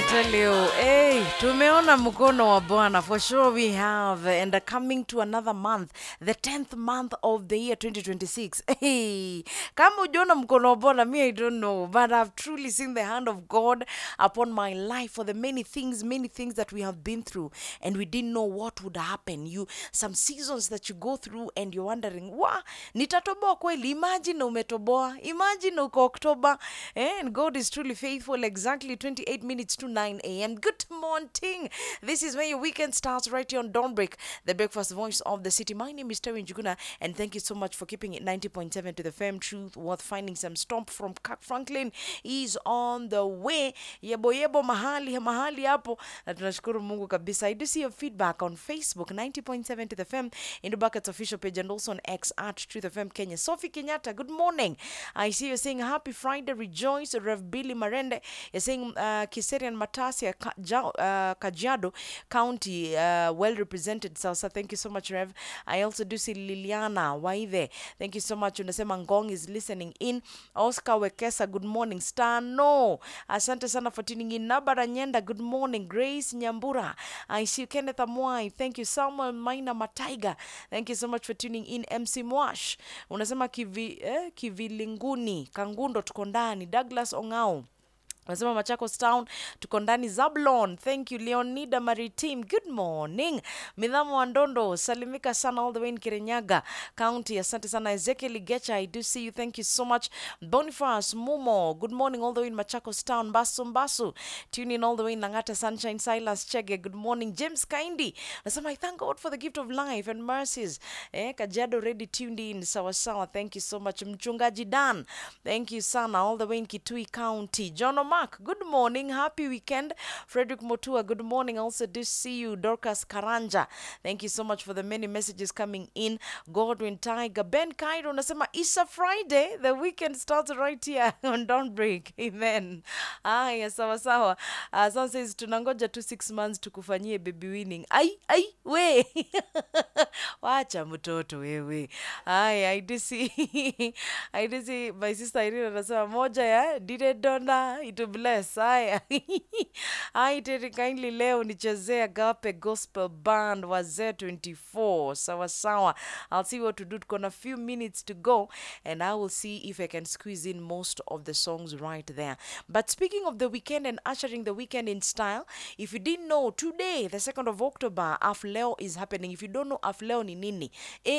tell you, hey, tumeona mkono wa Bwana. For sure we have. And coming to another month, the 10th month of the year 2026. Hey, kama ujiona mkono wa Bwana, me I don't know. But I've truly seen the hand of God upon my life for the many things that we have been through. And we didn't know what would happen. Some seasons that you go through and you're wondering, nitatoboa kweli? Imagine umetoboa. Imagine uko October. And God is truly faithful. Exactly 28 minutes to 9 a.m. Good morning. This is where your weekend starts right here on Dawn Break, the breakfast voice of the city. My name is Terry Njuguna, and thank you so much for keeping it 90.7 to the firm truth worth finding. Some stomp from Kirk Franklin is on the way. Yebo mahali hapo. Na tunashukuru Mungu kabisa. I do see your feedback on Facebook, 90.7 to the firm, in the Buckets official page, and also on X at Truth FM Kenya. Sophie Kenyatta, good morning. I see you saying happy Friday, rejoice. Rev Billy Marende, you're saying Kiserian Matasia, Kajiado County, well represented. So thank you so much, Rev. I also do see Liliana Waive. Thank you so much. Unasema Ngong is listening in. Oscar Wekesa, good morning. Stano, asante sana for tuning in. Nabara Nyenda, good morning. Grace Nyambura, I see you. Kenneth Amwai, thank you. Samuel Maina Mataiga, thank you so much for tuning in. MC Mwash, unasema kivilinguni, Kangundo tukondani. Douglas Ongao, unasema Machakos Town tuko ndani. Zablon, thank you. Leonida Maritim, good morning. Midhamo Wandondo, salimika sana all the way in Kirinyaga County, asante sana. Ezekiel Gecha, I do see you, thank you so much. Boniface Mumo, good morning all the way in Machakos Town. Basu, tune in all the way in Langata Sunshine. Silas Chege, good morning. James Kindy, unasema I thank God for the gift of life and mercies. Kajiado ready tuned in, sawa, thank you so much. Mchungaji Dan, thank you sana all the way in Kitui County. John Mark, good morning, happy weekend. Frederick Motua, good morning, also do see you. Dorcas Karanja, thank you so much for the many messages coming in. Godwin Tiger, Ben Cairo, unasema it's a Friday, the weekend starts right here on Dawn Break. Amen. Aya, sawa. Son says tunangoja 6 months tukufanyie baby winning. Ai we wacha mtoto wewe. Aya, I do see my sister Irene anasema moja ya Didedona to bless. Haya. Hi, Terry, kindly leo nichezea Agape Gospel Band wazee 24. Sawa. I'll see what to do. Tuko na few minutes to go, and I will see if I can squeeze in most of the songs right there. But speaking of the weekend and ushering the weekend in style, if you didn't know, today, the 2nd of October, Afleo is happening. If you don't know Afleo ni nini,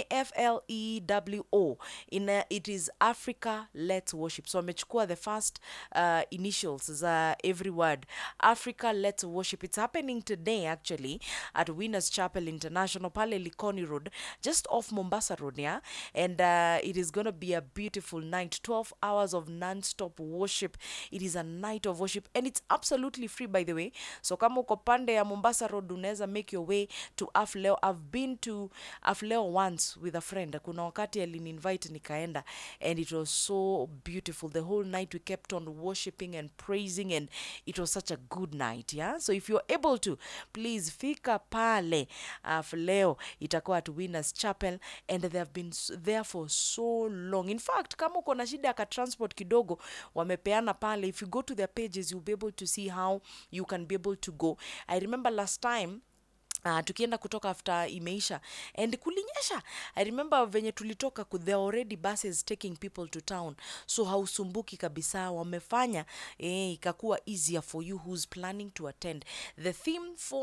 AFLEWO, it is Africa Let's Worship. So amechukua the first initials za every word, Africa Let's Worship. It's happening today actually at Winners Chapel International, pale Likoni Road, just off Mombasa Road, yeah. And it is going to be a beautiful night, 12 hours of non-stop worship. It is a night of worship, and it's absolutely free, by the way. So kama uko pande ya Mombasa Road, unaweza make your way to Afleo. I've been to Afleo once with a friend. Kuna wakati alini-invite nikaenda, and it was so beautiful. The whole night we kept on worshiping and praising, and it was such a good night, yeah. So if you're able to, please fika pale Afleo. Itakuwa at Winners Chapel, and they have been there for so long. In fact, kama uko na shida ya transport kidogo, wamepeana pale. If you go to their pages, you'll be able to see how you can be able to go. I remember last time tukienda kutoka after imeisha and kulinyesha. I remember venye tulitoka, there are already buses taking people to town, so hausumbuki kabisa. Wamefanya ikakuwa easier for you who's planning to attend. The theme for